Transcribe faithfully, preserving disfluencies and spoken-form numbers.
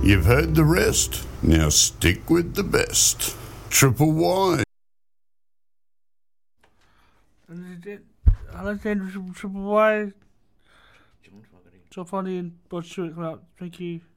You've heard the rest. Now stick with the best. Triple Y. Alexander Triple Y. So funny and Rod Stewart come out. Thank you.